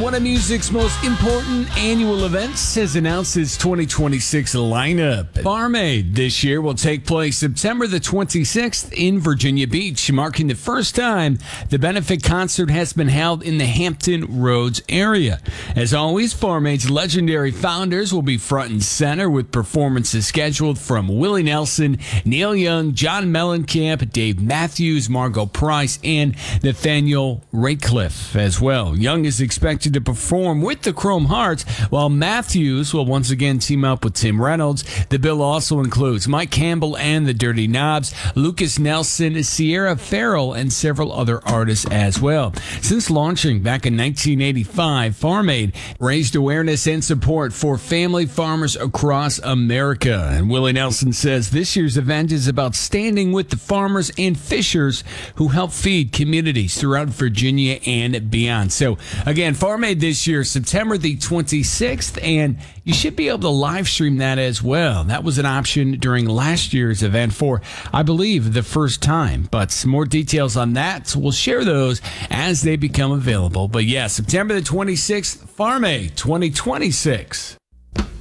one of music's most important annual events, has announced its 2026 lineup. Farm Aid this year will take place September the 26th in Virginia Beach, marking the first time the benefit concert has been held in the Hampton Roads area. As always, Farm Aid's legendary founders will be front and center with performances scheduled from Willie Nelson, Neil Young, John Mellencamp, Dave Matthews, Margot Price, and Nathaniel Ratcliffe as well. Young is expected to perform with the Chrome Hearts, while Matthews will once again team up with Tim Reynolds. The bill also includes Mike Campbell and the Dirty Knobs, Lucas Nelson, Sierra Farrell, and several other artists as well. Since launching back in 1985, Farm Aid raised awareness and support for family farmers across America. And Willie Nelson says this year's event is about standing with the farmers and fishers who help feed communities throughout Virginia and beyond. So again, Farm Aid this year, September the 26th, and you should be able to live stream that as well. That was an option during last year's event for, I believe, the first time. But some more details on that, we'll share those as they become available. But yeah, September the 26th, Farm Aid 2026.